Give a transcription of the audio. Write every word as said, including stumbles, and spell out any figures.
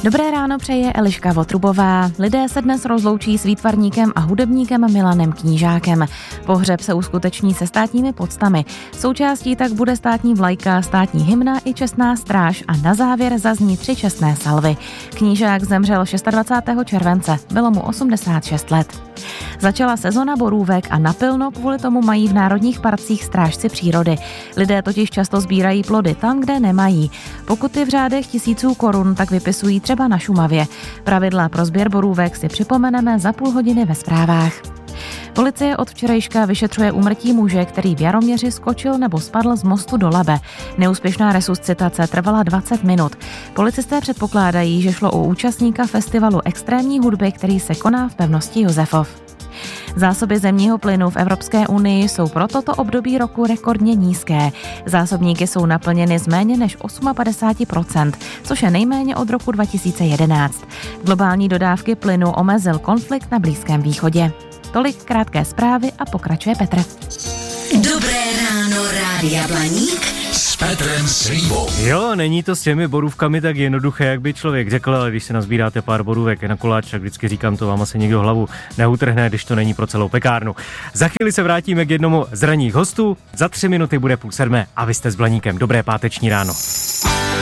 Dobré ráno přeje Eliška Votrubová. Lidé se dnes rozloučí s výtvarníkem a hudebníkem Milanem Knížákem. Pohřeb se uskuteční se státními poctami. Součástí tak bude státní vlajka, státní hymna i čestná stráž a na závěr zazní tři čestné salvy. Knížák zemřel dvacátého šestého července, bylo mu osmdesát šest let. Začala sezona borůvek a napilno kvůli tomu mají v národních parcích strážci přírody. Lidé totiž často sbírají plody tam, kde nemají. Pokuty v řádech tisíců korun tak vypisují třeba na Šumavě. Pravidla pro sběr borůvek si připomeneme za půl hodiny ve zprávách. Policie od včerejška vyšetřuje úmrtí muže, který v Jaroměři skočil nebo spadl z mostu do Labe. Neúspěšná resuscitace trvala dvacet minut. Policisté předpokládají, že šlo o účastníka festivalu extrémní hudby, který se koná v pevnosti Josefov. Zásoby zemního plynu v Evropské unii jsou pro toto období roku rekordně nízké. Zásobníky jsou naplněny z méně než padesát osm procent, což je nejméně od roku dva tisíce jedenáct. Globální dodávky plynu omezil konflikt na Blízkém východě. Tolik krátké zprávy a pokračuje Petr. Dobré ráno, Rádia Blaník s Petrem Slívou. Jo, není to s těmi borůvkami tak jednoduché, jak by člověk řekl, ale když si nazbíráte pár borůvek na koláč, tak vždycky říkám, to vám asi někdo hlavu neutrhne, když to není pro celou pekárnu. Za chvíli se vrátíme k jednomu z ranních hostů, za tři minuty bude půl sedmé a vy jste s Blaníkem. Dobré páteční ráno.